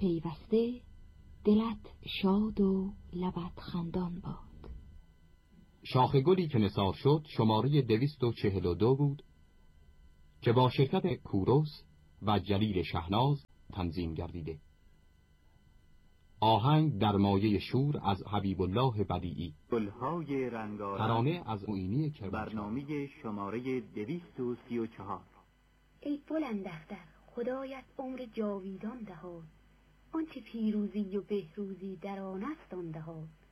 پیوسته دلت شاد و لبت خندان باد. شاخ گلی که نثار شد شماره 242 بود که با شرکت کوروس و جلیل شهناز تنظیم گردیده. آهنگ در مایه شور از حبیب الله بدیعی. گلهای رنگارنگ. ترانه از معینی کرمانشاه. برنامه شماره 234. ای بلند اختر، خدایت عمر جاویدان دهاد، آنچه پیروزی و بهروزی در آن است آن دهاد.